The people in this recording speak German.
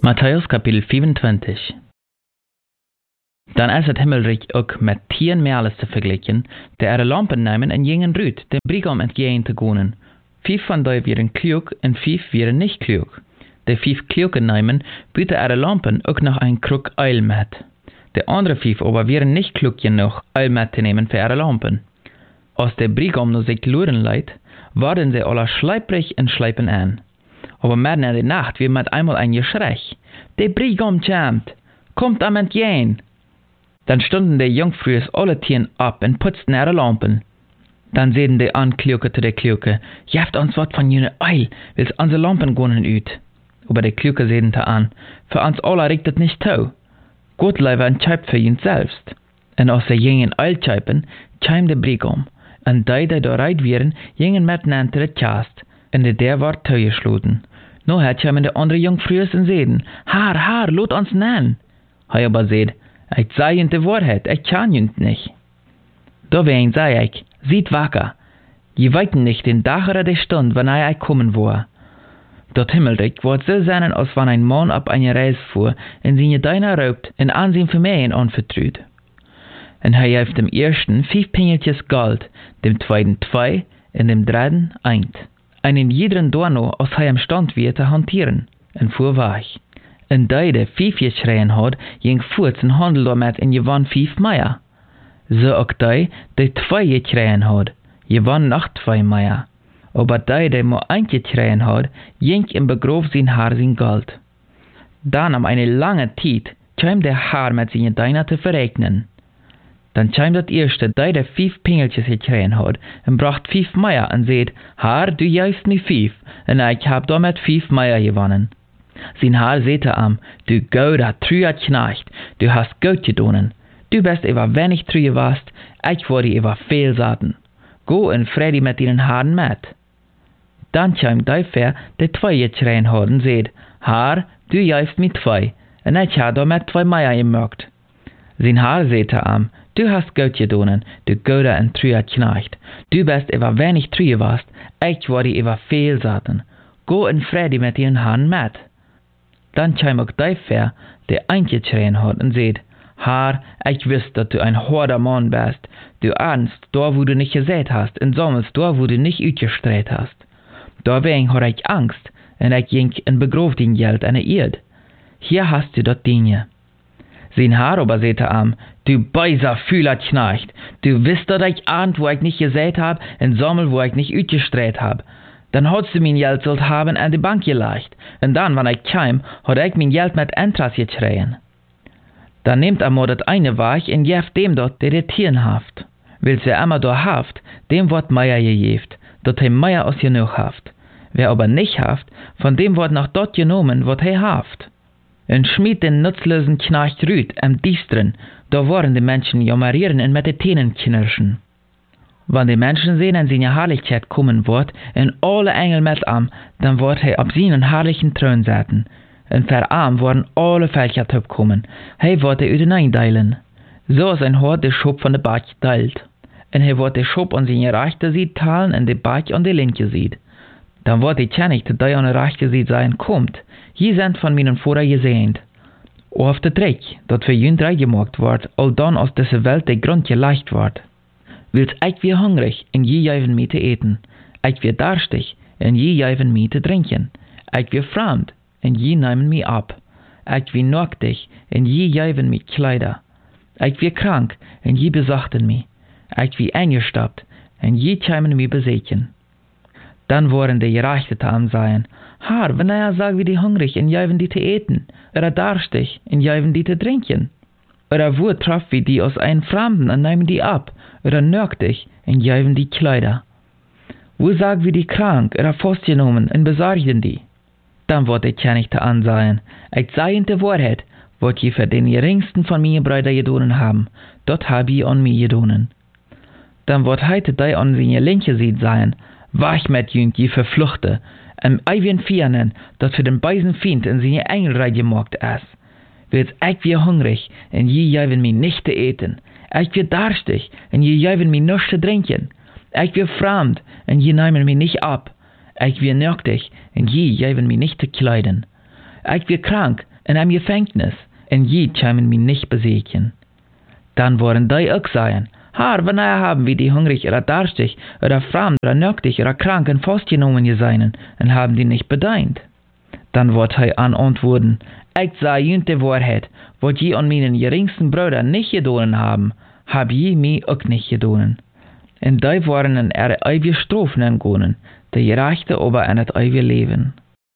Matthäus Kapitel 25. Dan is het himmelrijk ook met 10 merles te vergelijken, die er lampen nemen en gingen ruut, den brigam entgegen te gonen. 5 van die waren klug en 5 waren niet klug. De 5 klugen nemen, buiten er lampen ook nog een kruk oil met. De andere 5 aber waren niet klug genoeg oil met te nemen voor er lampen. Als de brigam nu zich loeren leidt, worden ze alle schleiprig en schleipen aan. Aber mitten in de nacht weer met einmal ein Geschrei. De brigam komt, kommt am entgegen. Dan stonden de Jungfrühs alle 10 ab en putzten ihre Lampen. Dan zeiden de Ankluge zu de Kluge, jeft ons wat van jene Eil, wils onze Lampen gonnen uit. Aber de Kluge zeiden te aan, für ons alle richt het nicht tau. Gott leiwe en tscheipt für jens selbst. En als ze gingen Eil tscheipen, tscheim de brigam. En die doorrijd wieren, gingen met nan te de Chast. En de der war tau gesloten. Nu tscheimen de andere Jungfrühs en zeiden, haar, lot ons nan. Hij aber zeid, ik zei je de waarheid, ik kan je niet. Daarbij zei ik, ziet wakker, je weet niet den dag oder de stund, wanneer ik komen woor. Dat himmelrijk wordt zo zijn als wanneer een man op een reis voer en zijn deiner roopt en aan zijn familie onvertrouwt. En hij heeft dem eersten 5 pingeltjes goud, dem tweeden 2 en dem dritten 1. En in iederen doorno als hij hem stand weer te hanteren, en voer weg. En die de 5 geschreien had, ging voort en handelde met en je won 5 meier. Zo ook die 2 geschreien had, je won nog 2 meier. Aber die maar 1 geschreien had, ging en begroof zijn haar zijn gold. Dan om eine lange tijd, kwam de haar met zijn deiner te verrekenen. Dan kwam dat eerste die de 5 pingeltjes geschreien had, en bracht 5 meier en zeid, haar, du juist me 5, en ik heb damit 5 meier gewonnen. Zijn haar zette am, du gouda, truer knecht, du hast goed gedonen. Du bist ewer wenig true warst, ich wurde ewer veel zaten. Go en vrede met ihnen haaren met. Dan kwam die ver de 2 geschreien hadden, zeid, haar, du juist me 2, en ik heb damit 2 meier gemaakt. Zijn haar zette am, du hast goed gedonen, du gouda en truer knecht. Du bist ewer wenig true warst, ich wurde ewer veel zaten. Go en vrede met ihnen haaren met. Dan kwam ook die ver, die 1 geschreien had en zeid, haar, ich wist dat du ein harder Mann bist. Du ahnst, da wo du nicht gesät hast, en sammelst, da wo du nicht uitgestreit hast. Daarwegen had ich Angst, en ich ging en begroof din Geld en Eerd. Hier hast du dat Dinge. Zijn haar aber zette am, du beiser fühler Knecht, du wisst dat ich ahnt, wo ich nicht gesät hab, en sammel, wo ich nicht uitgestreit hab. Dan hadst du mein Geld sollt haben an de Bank gelegt, en dan, wanneer ik kwam, had ik mijn Geld met Entras geschreien. Dan neemt amor dat eine weg en jeft dem dort, der de Tieren haft. Wil ze immer door haft, dem wordt Meier gejeft, dat hij Meier als genoeg haft. Wer aber nicht haft, von dem wordt noch dort genomen, wat hij haft. En schmied den nutzlosen Knecht rüt, am diesteren, da worden de Menschen jammerieren en met de tenen knirschen. Wann die Menschen sehen an seine Herrlichkeit kommen wird, en alle Engel mit am, dann wird hij op seinen herrlichen Thron zetten. En verarm worden alle Völker top kommen. Hij wordt de uiteeneindelen. Zo is een hoort de schop van de Bach teilt. En hij wordt de schop aan zijn rechte zijde teilen en de Bach aan de linke zijde. Dan wordt die Tjenigte die aan de rechte zijde zijn komt. Je zijn van mijn Vader gezegend. Of de trek, dat voor jullie rijk gemaakt wordt, al dan als deze Welt de grond gelegd wordt. Wils ik weer hungrig en je geven mij te eten. Ik weer darstig en je geven mij te drinken. Ik weer vreemd en je nemen mij op. Ik weer naaktig en je geven mij kleider. Ik weer krank en je bezachten mij. Ik weer eingestapt en je kwamen mij bezeeken. Dan worden de gerechte aan zijn. Haar, wanneer sagen wir die hungrig en geven die te eten. Oder darstig en geven die te drinken. Oder wo treffen wir die aus einem Fremden und nehmen die ab, oder nötig und geben die Kleider? Wo sagen wir die krank, oder festgenommen und besorgen die? Dann wird der Knecht ansehen, ich sage in der Wahrheit, was je für den geringsten von meinen Brüdern gedonen haben, dort habe ich an mir gedonen. Dann wird heute die an seine linke Seite sein, wach mit jüng je verfluchte, eigen Fienden, dat für den beisen Fiend in seine Engelreich gemacht ist. Wils ich weer hungrig, en je geven mij nicht te eten. Ich weer darstig, en je geven mij nichts te drinken. Ich weer vreemd, en je nemen mij nicht ab. Ich weer nötig, en je geven mij nicht te kleiden. Ich weer krank, in einem Gefängnis, en je kämen mich nicht besiegen. Dann worden die auch sagen, Herr, wanneer haben wir die hungrig oder durstig oder fremd oder nöchtig oder krank und festgenommen gesehen und haben die nicht bedeint? Dann wird er antworten, ich sage ihnen die Wahrheit, was je an meinen geringsten Brüder nicht getan haben, hab je mir auch nicht getan. Und die waren in ihre ewige Strafe gegangen, die Gerechte aber in das ewige Leben.